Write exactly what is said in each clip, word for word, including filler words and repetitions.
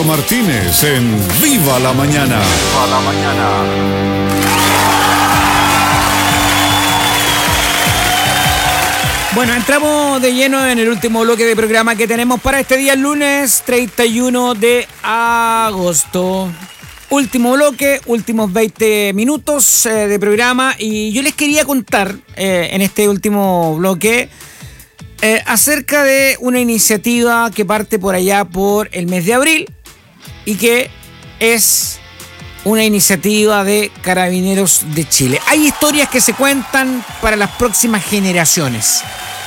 Martínez en Viva la Mañana. Viva la Mañana. Bueno, entramos de lleno en el último bloque de programa que tenemos para este día, lunes treinta y uno de agosto. Último bloque, últimos veinte minutos eh, de programa, y yo les quería contar eh, en este último bloque eh, acerca de una iniciativa que parte por allá por el mes de abril y que es una iniciativa de Carabineros de Chile. Hay historias que se cuentan para las próximas generaciones.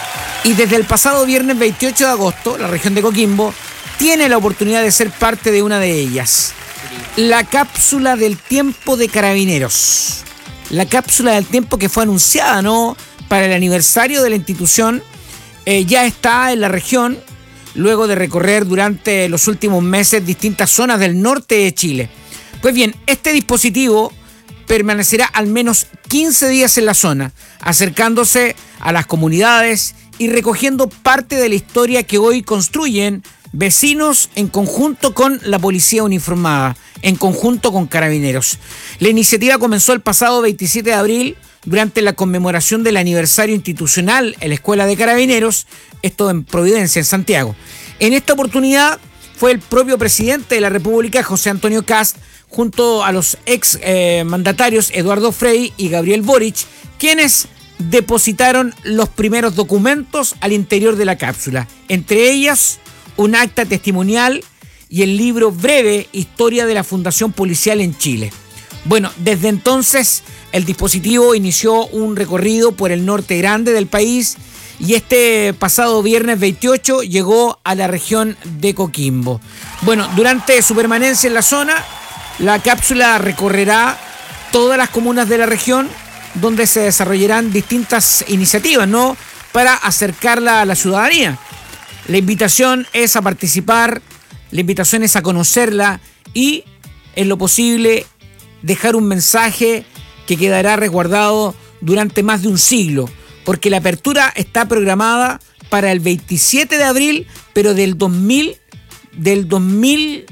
Y desde el pasado viernes veintiocho de agosto, la región de Coquimbo tiene la oportunidad de ser parte de una de ellas. La cápsula del tiempo de Carabineros. La cápsula del tiempo que fue anunciada, ¿no?, para el aniversario de la institución, eh, ya está en la región, luego de recorrer durante los últimos meses distintas zonas del norte de Chile. Pues bien, este dispositivo permanecerá al menos quince días en la zona, acercándose a las comunidades y recogiendo parte de la historia que hoy construyen vecinos en conjunto con la policía uniformada, en conjunto con Carabineros. La iniciativa comenzó el pasado veintisiete de abril durante la conmemoración del aniversario institucional en la Escuela de Carabineros, esto en Providencia, en Santiago. En esta oportunidad fue el propio presidente de la República, José Antonio Kast, junto a los ex eh, mandatarios Eduardo Frei y Gabriel Boric, quienes depositaron los primeros documentos al interior de la cápsula, entre ellas un acta testimonial y el libro breve Historia de la Fundación Policial en Chile. Bueno, desde entonces el dispositivo inició un recorrido por el norte grande del país y este pasado viernes veintiocho llegó a la región de Coquimbo. Bueno, durante su permanencia en la zona, la cápsula recorrerá todas las comunas de la región donde se desarrollarán distintas iniciativas, ¿no?, para acercarla a la ciudadanía. La invitación es a participar, la invitación es a conocerla y, en lo posible, dejar un mensaje que quedará resguardado durante más de un siglo, porque la apertura está programada para el veintisiete de abril, pero del dos mil, del dos mil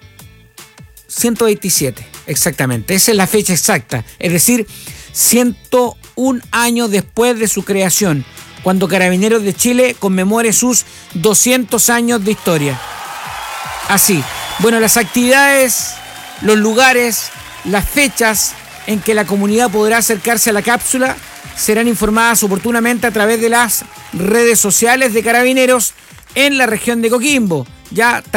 ciento veintisiete, exactamente, esa es la fecha exacta, es decir, ciento un años después de su creación, cuando Carabineros de Chile conmemore sus doscientos años de historia. Así, bueno, las actividades, los lugares, las fechas en que la comunidad podrá acercarse a la cápsula serán informadas oportunamente a través de las redes sociales de Carabineros en la región de Coquimbo. Ya